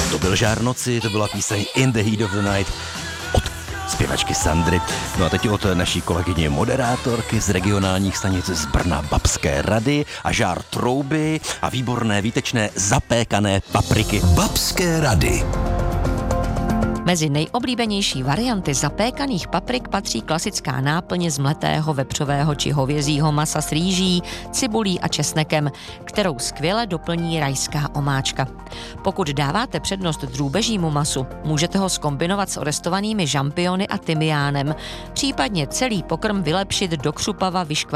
To byl Žár noci, to byla píseň In the Heat of the Night od zpěvačky Sandry. No a teď od naší kolegyně moderátorky z regionálních stanic z Brna Babské Rady a žár trouby a výborné výtečné zapékané papriky. Babské Rady. Mezi nejoblíbenější varianty zapékaných paprik patří klasická náplň z mletého vepřového či hovězího masa s rýží, cibulí a česnekem, kterou skvěle doplní rajská omáčka. Pokud dáváte přednost drůbežímu masu, můžete ho zkombinovat s orestovanými žampiony a tymiánem, případně celý pokrm vylepšit do křupava